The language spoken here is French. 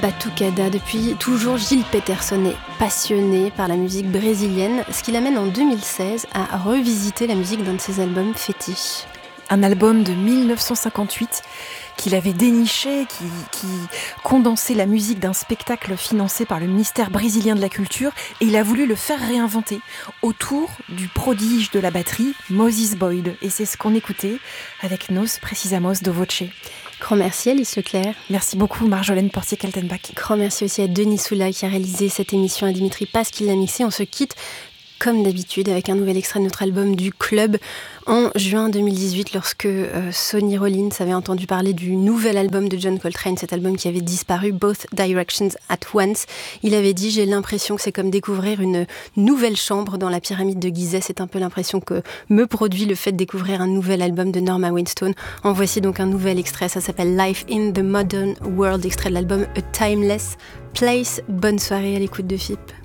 Batucada. Depuis toujours, Gil Peterson est passionné par la musique brésilienne, ce qui l'amène en 2016 à revisiter la musique d'un de ses albums fétiches. Un album de 1958 qu'il avait déniché, qui condensait la musique d'un spectacle financé par le ministère brésilien de la Culture, et il a voulu le faire réinventer autour du prodige de la batterie, Moses Boyd. Et c'est ce qu'on écoutait avec Nos Precisamos do Voce. Grand merci Alice Leclerc. Merci beaucoup Marjolaine Portier-Kaltenbach. Grand merci aussi à Denis Soula qui a réalisé cette émission, à Dimitri Paz qui l'a mixée. On se quitte comme d'habitude avec un nouvel extrait de notre album du Club en juin 2018 lorsque Sonny Rollins avait entendu parler du nouvel album de John Coltrane, cet album qui avait disparu, Both Directions at Once. Il avait dit « J'ai l'impression que c'est comme découvrir une nouvelle chambre dans la pyramide de Gizeh ». C'est un peu l'impression que me produit le fait de découvrir un nouvel album de Norma Winstone. En voici donc un nouvel extrait, ça s'appelle Life in the Modern World, extrait de l'album A Timeless Place. Bonne soirée à l'écoute de FIP.